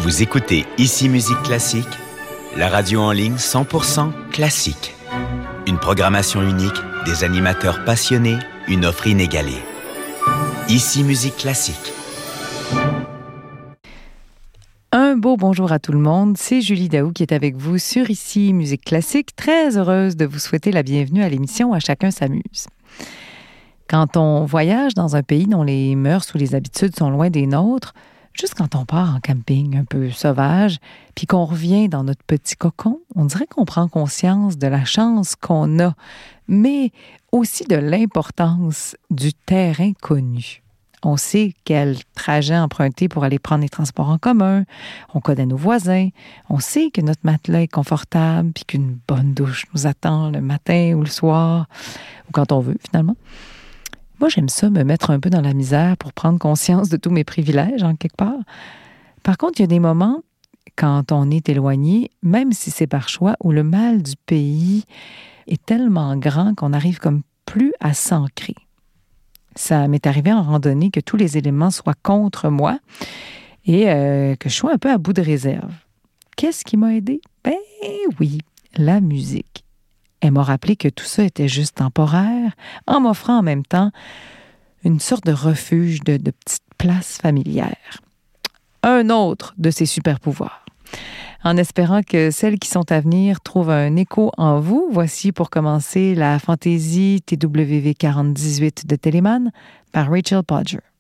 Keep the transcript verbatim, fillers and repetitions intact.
Vous écoutez Ici Musique Classique, la radio en ligne cent pour cent classique. Une programmation unique, des animateurs passionnés, une offre inégalée. Ici Musique Classique. Un beau bonjour à tout le monde, c'est Julie Daou qui est avec vous sur Ici Musique Classique. Très heureuse de vous souhaiter la bienvenue à l'émission À chacun s'amuse. Quand on voyage dans un pays dont les mœurs ou les habitudes sont loin des nôtres, juste quand on part en camping un peu sauvage, puis qu'on revient dans notre petit cocon, on dirait qu'on prend conscience de la chance qu'on a, mais aussi de l'importance du terrain connu. On sait quel trajet emprunter pour aller prendre les transports en commun. On connaît nos voisins. On sait que notre matelas est confortable puis qu'une bonne douche nous attend le matin ou le soir, ou quand on veut, finalement. Moi, j'aime ça, me mettre un peu dans la misère pour prendre conscience de tous mes privilèges, en quelque part. Par contre, il y a des moments, quand on est éloigné, même si c'est par choix, où le mal du pays est tellement grand qu'on n'arrive comme plus à s'ancrer. Ça m'est arrivé en randonnée que tous les éléments soient contre moi et euh, que je sois un peu à bout de réserve. Qu'est-ce qui m'a aidé? Ben oui, la musique. Elle m'a rappelé que tout ça était juste temporaire, en m'offrant en même temps une sorte de refuge, de, de petite place familière. Un autre de ses super pouvoirs. En espérant que celles qui sont à venir trouvent un écho en vous, voici pour commencer la fantaisie T W V quarante dix-huit de Telemann par Rachel Podger.